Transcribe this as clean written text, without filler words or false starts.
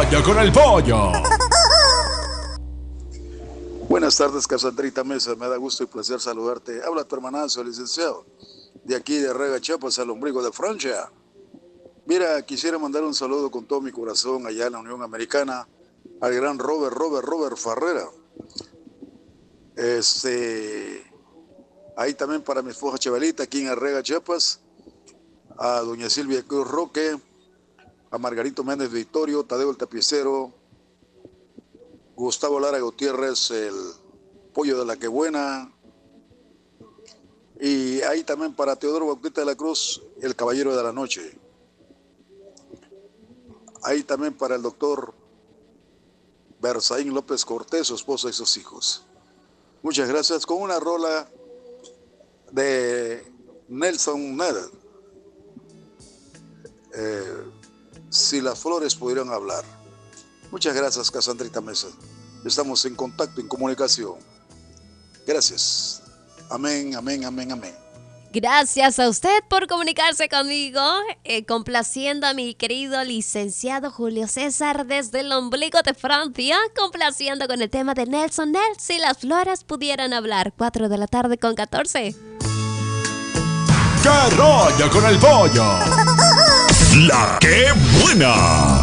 rollo con el pollo! Buenas tardes, Casandrita Mesa. Me da gusto y placer saludarte. Habla tu hermanazo, el licenciado, de aquí de Rega, Chiapas, al ombligo de Francia. Mira, quisiera mandar un saludo con todo mi corazón allá en la Unión Americana al gran Robert Farrera. Ahí también para mi esposa Chevalita, aquí en Arrega, Chiapas, a doña Silvia Cruz Roque, a Margarito Méndez Victorio, Tadeo el Tapicero, Gustavo Lara Gutiérrez, el pollo de la que buena, y ahí también para Teodoro Bautista de la Cruz, el caballero de la noche. Ahí también para el doctor Berzaín López Cortés, su esposa y sus hijos. Muchas gracias. Con una rola de Nelson Ned. Si las flores pudieran hablar. Muchas gracias, Casandrita Mesa. Estamos en contacto, en comunicación. Gracias. Amén, amén, amén, amén. Gracias a usted por comunicarse conmigo, complaciendo a mi querido licenciado Julio César desde el ombligo de Francia, complaciendo con el tema de Nelson Ned, si las flores pudieran hablar, 4 de la tarde con 14. ¡Qué rollo con el pollo! ¡La que buena!